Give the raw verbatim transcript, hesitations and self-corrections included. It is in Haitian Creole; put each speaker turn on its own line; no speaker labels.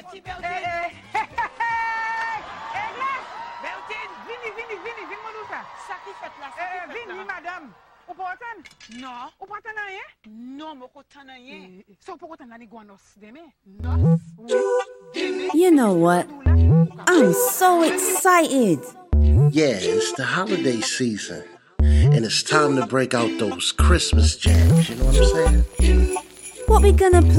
petit Bertin. Eh, eh, eh, glace. Bertin, vini, vini, vini, vini, mon outa.
Ça qui fait là, ça
Eh,
qui fait
vini,
là.
madame. Ou pas autant?
Non.
Ou pas autant rien?
Non, mais autant rien.
So, pour autant, on go nos demain.
Non.
You know what? I'm so excited.
Yeah, it's the holiday season. And it's time to break out those Christmas jams, you know what I'm saying?
What we gonna play?